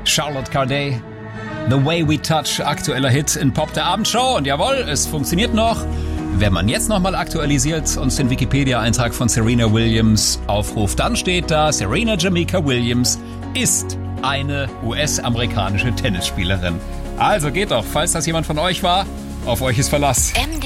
Charlotte Corday. The Way We Touch, aktueller Hit in Pop der Abendshow. Und jawohl, es funktioniert noch. Wenn man jetzt nochmal aktualisiert und den Wikipedia-Eintrag von Serena Williams aufruft, dann steht da, Serena Jamaica Williams ist eine US-amerikanische Tennisspielerin. Also geht doch, falls das jemand von euch war, auf euch ist Verlass.